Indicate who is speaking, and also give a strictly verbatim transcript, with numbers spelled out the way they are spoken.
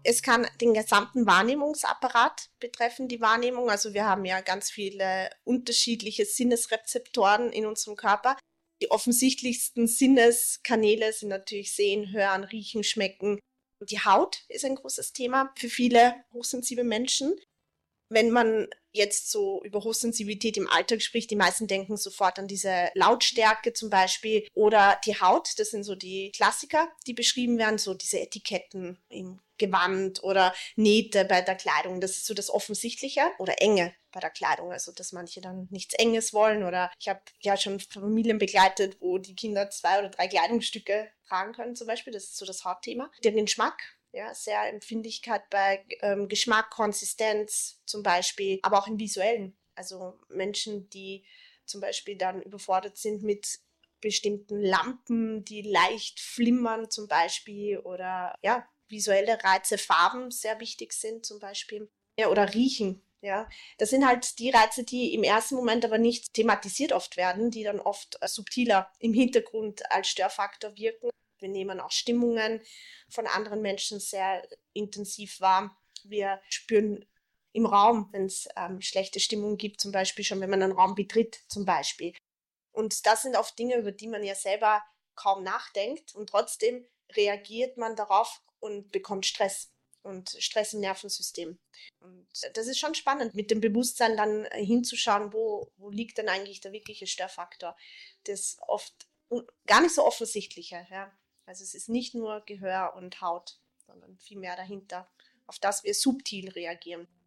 Speaker 1: Es kann den gesamten Wahrnehmungsapparat betreffen, die Wahrnehmung. Also wir haben ja ganz viele unterschiedliche Sinnesrezeptoren in unserem Körper. Die offensichtlichsten Sinneskanäle sind natürlich Sehen, Hören, Riechen, Schmecken. Die Haut ist ein großes Thema für viele hochsensible Menschen. Wenn man jetzt so über Hochsensibilität im Alltag spricht, die meisten denken sofort an diese Lautstärke zum Beispiel oder die Haut. Das sind so die Klassiker, die beschrieben werden, so diese Etiketten im Gewand oder Nähte bei der Kleidung. Das ist so das Offensichtliche oder Enge bei der Kleidung, also dass manche dann nichts Enges wollen oder ich habe ja schon Familien begleitet, wo die Kinder zwei oder drei Kleidungsstücke tragen können zum Beispiel. Das ist so das Hauptthema. Den Geschmack. Ja, sehr Empfindlichkeit bei ähm, Geschmack, Konsistenz zum Beispiel, aber auch im Visuellen. Also Menschen, die zum Beispiel dann überfordert sind mit bestimmten Lampen, die leicht flimmern zum Beispiel oder ja, visuelle Reize, Farben sehr wichtig sind zum Beispiel. Ja, oder Riechen. Ja, das sind halt die Reize, die im ersten Moment aber nicht thematisiert oft werden, die dann oft äh, subtiler im Hintergrund als Störfaktor wirken. Wir nehmen auch Stimmungen von anderen Menschen sehr intensiv wahr. Wir spüren im Raum, wenn es ähm, schlechte Stimmung gibt, zum Beispiel schon, wenn man einen Raum betritt, zum Beispiel. Und das sind oft Dinge, über die man ja selber kaum nachdenkt und trotzdem reagiert man darauf und bekommt Stress und Stress im Nervensystem. Und das ist schon spannend, mit dem Bewusstsein dann hinzuschauen, wo, wo liegt denn eigentlich der wirkliche Störfaktor. Das oft gar nicht so offensichtliche, ja. Also es ist nicht nur Gehör und Haut, sondern viel mehr dahinter, auf das wir subtil reagieren.